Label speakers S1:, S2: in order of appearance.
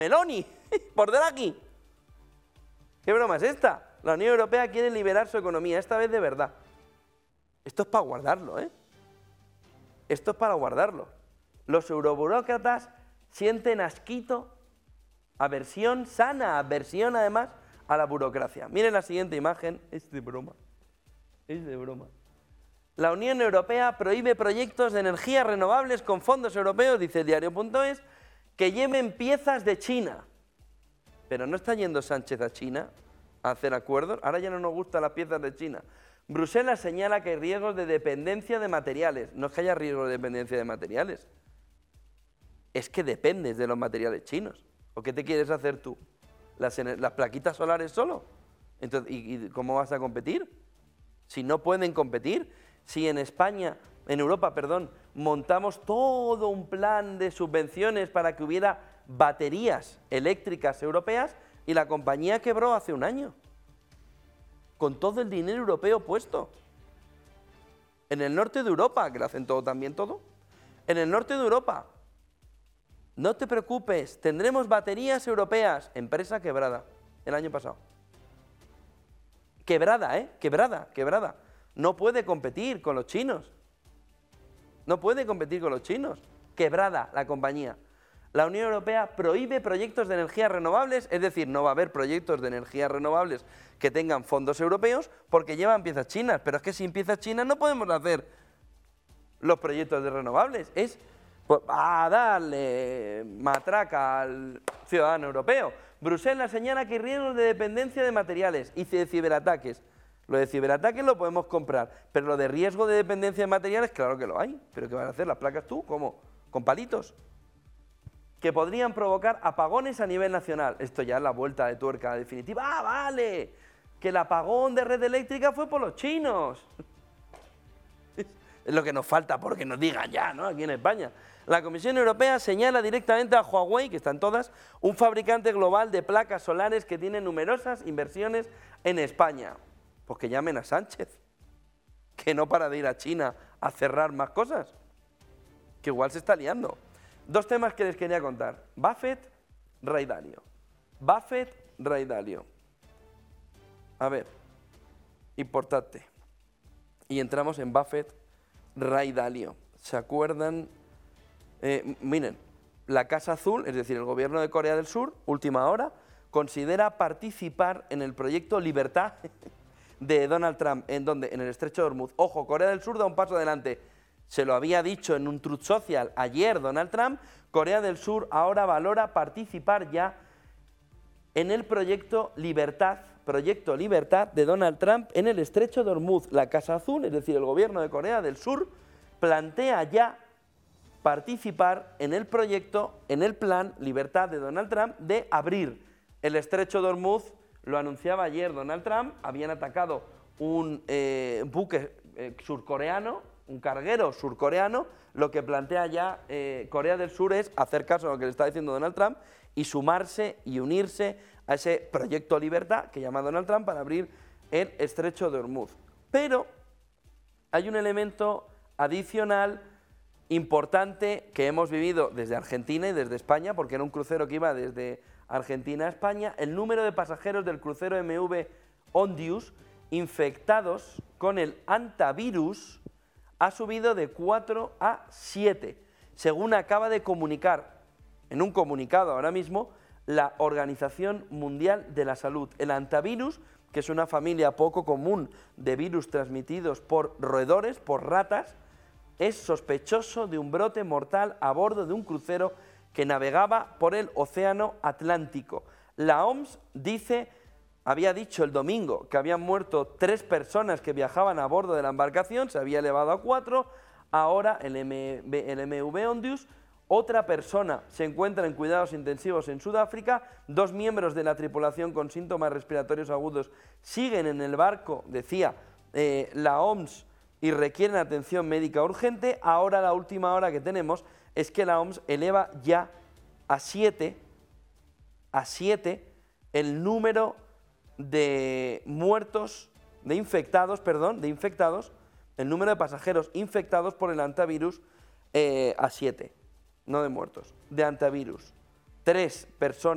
S1: Meloni, por Draghi. ¿Qué broma es esta? La Unión Europea quiere liberar su economía, esta vez de verdad. Esto es para guardarlo, ¿eh? Esto es para guardarlo. Los euroburócratas sienten asquito, aversión, sana aversión además, a la burocracia. Miren la siguiente imagen, es de broma, es de broma. La Unión Europea prohíbe proyectos de energías renovables con fondos europeos, dice diario.es, que lleven piezas de China. Pero no está yendo Sánchez a China a hacer acuerdos, ahora ya no nos gustan las piezas de China. Bruselas señala que hay riesgos de dependencia de materiales. No es que haya riesgo de dependencia de materiales, es que dependes de los materiales chinos. ¿O qué te quieres hacer tú? ¿Las plaquitas solares solo? Entonces, ¿y cómo vas a competir? Si no pueden competir, si en España, en Europa, perdón, montamos todo un plan de subvenciones para que hubiera baterías eléctricas europeas y la compañía quebró hace un año, con todo el dinero europeo puesto. En el norte de Europa, que lo hacen todo también todo, en el norte de Europa, no te preocupes, tendremos baterías europeas, empresa quebrada el año pasado. Quebrada, quebrada. No puede competir con los chinos. No puede competir con los chinos. Quebrada la compañía. La Unión Europea prohíbe proyectos de energías renovables, es decir, no va a haber proyectos de energías renovables que tengan fondos europeos porque llevan piezas chinas, pero es que sin piezas chinas no podemos hacer los proyectos de renovables. Es a darle matraca al ciudadano europeo. Bruselas señala que hay riesgos de dependencia de materiales y de ciberataques. Lo de ciberataques lo podemos comprar, pero lo de riesgo de dependencia de materiales, claro que lo hay. ¿Pero qué van a hacer las placas tú? ¿Cómo? ¿Con palitos? Que podrían provocar apagones a nivel nacional. Esto ya es la vuelta de tuerca definitiva. ¡Ah, vale! Que el apagón de red eléctrica fue por los chinos. Es lo que nos falta porque nos digan ya, ¿no? Aquí en España. La Comisión Europea señala directamente a Huawei, que están todas, un fabricante global de placas solares que tiene numerosas inversiones en España. Pues que llamen a Sánchez, que no para de ir a China a cerrar más cosas, que igual se está liando. Dos temas que les quería contar. Buffett, Ray Dalio. Buffett, Ray Dalio. A ver, importante. Y entramos en Buffett, Ray Dalio. ¿Se acuerdan? Miren, la Casa Azul, es decir, el gobierno de Corea del Sur, última hora, considera participar en el proyecto Libertad de Donald Trump. ¿En dónde? En el Estrecho de Hormuz. Ojo, Corea del Sur da un paso adelante. Se lo había dicho en un Truth Social ayer Donald Trump. Corea del Sur ahora valora participar ya en el proyecto Libertad de Donald Trump en el Estrecho de Hormuz. La Casa Azul, es decir, el gobierno de Corea del Sur, plantea ya participar en el proyecto, en el plan Libertad de Donald Trump de abrir el Estrecho de Hormuz. Lo anunciaba ayer Donald Trump, habían atacado un buque surcoreano, un carguero surcoreano. Lo que plantea ya Corea del Sur es hacer caso a lo que le está diciendo Donald Trump y sumarse y unirse a ese proyecto Libertad que llama Donald Trump para abrir el Estrecho de Hormuz. Pero hay un elemento adicional importante que hemos vivido desde Argentina y desde España, porque era un crucero que iba desde Argentina a España. El número de pasajeros del crucero MV Ondius infectados con el hantavirus ha subido de 4 a 7, según acaba de comunicar, en un comunicado ahora mismo, la Organización Mundial de la Salud. El hantavirus, que es una familia poco común de virus transmitidos por roedores, por ratas, es sospechoso de un brote mortal a bordo de un crucero que navegaba por el Océano Atlántico. La OMS había dicho el domingo que habían muerto 3 personas que viajaban a bordo de la embarcación, se había elevado a 4, ahora el MV Ondius, otra persona se encuentra en cuidados intensivos en Sudáfrica, 2 miembros de la tripulación con síntomas respiratorios agudos siguen en el barco, decía la OMS, y requieren atención médica urgente. Ahora la última hora que tenemos es que la OMS eleva ya a 7 el número de muertos, de infectados, el número de pasajeros infectados por el hantavirus a 7, no de muertos, de hantavirus. 3 personas